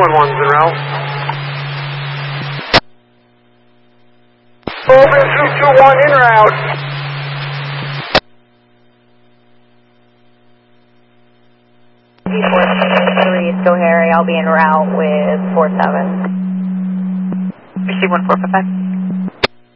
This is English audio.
211's en route. Open 221 en route. G43, still Harry. I'll be en route with 47. Receive 1455.